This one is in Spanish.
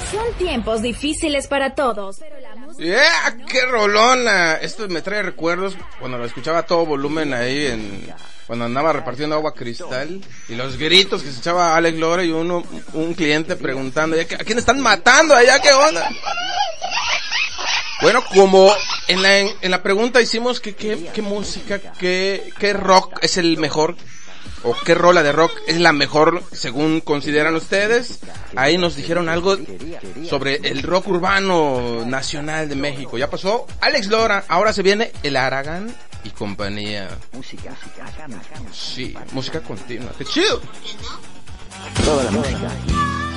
Son tiempos difíciles para todos, pero la música... ¡Yeah! ¡Qué rolona! Esto me trae recuerdos cuando lo escuchaba a todo volumen ahí cuando andaba repartiendo agua cristal y los gritos que se echaba Alex Lora y un cliente preguntando, ¿a quién están matando allá? ¿Qué onda? Bueno, como en la pregunta hicimos que qué música, qué rock es el mejor, o qué rola de rock es la mejor según consideran ustedes, ahí nos dijeron algo sobre el rock urbano nacional de México. Ya pasó Alex Lora, ahora se viene el Aragán y compañía. Sí, música continua, qué chido. Toda la música.